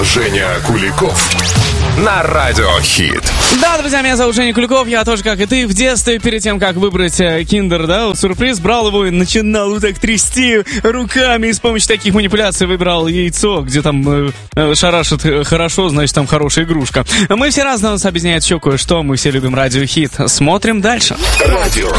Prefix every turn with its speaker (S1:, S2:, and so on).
S1: Женя Куликов на Радио Хит.
S2: Да, друзья, меня зовут Женя Куликов. Я тоже, как и ты, в детстве, перед тем, как выбрать киндер, да, сюрприз, брал его и начинал вот так трясти руками. И с помощью таких манипуляций выбирал яйцо, где там шарашит хорошо, значит, там хорошая игрушка. Мы все разные, нас объединяет еще кое-что. Мы все любим Радио Хит. Смотрим дальше.
S1: Радио